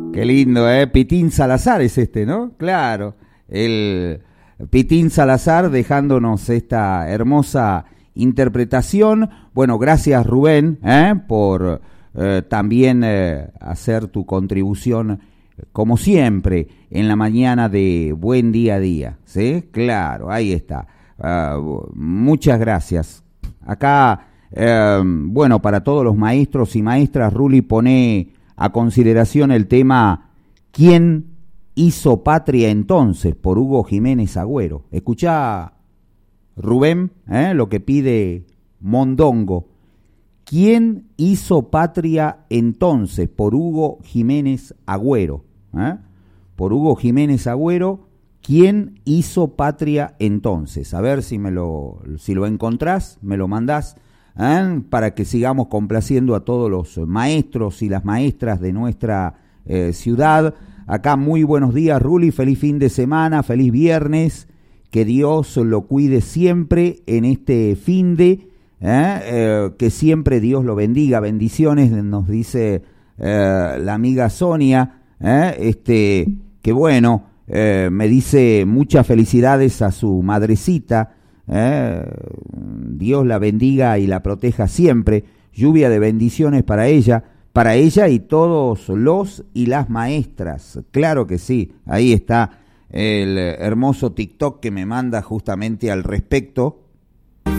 Qué lindo, Pitín Salazar es este, ¿no? Claro, el Pitín Salazar dejándonos esta hermosa interpretación. Bueno, gracias Rubén, por también hacer tu contribución, como siempre, en la mañana de Buen Día a Día, ¿sí? Claro, ahí está. Muchas gracias. Acá, bueno, para todos los maestros y maestras, Ruli pone a consideración el tema ¿Quién hizo patria entonces? Por Hugo Jiménez Agüero. Escuchá, Rubén, lo que pide Mondongo. ¿Quién hizo patria entonces? Por Hugo Jiménez Agüero. Por Hugo Jiménez Agüero, ¿quién hizo patria entonces? A ver si lo encontrás, me lo mandás, para que sigamos complaciendo a todos los maestros y las maestras de nuestra ciudad. Acá muy buenos días, Ruli, feliz fin de semana, feliz viernes, que Dios lo cuide siempre en este fin de, que siempre Dios lo bendiga, bendiciones, nos dice la amiga Sonia, que bueno, me dice muchas felicidades a su madrecita, Dios la bendiga y la proteja siempre, lluvia de bendiciones para ella y todos los y las maestras, claro que sí, ahí está el hermoso TikTok que me manda justamente al respecto,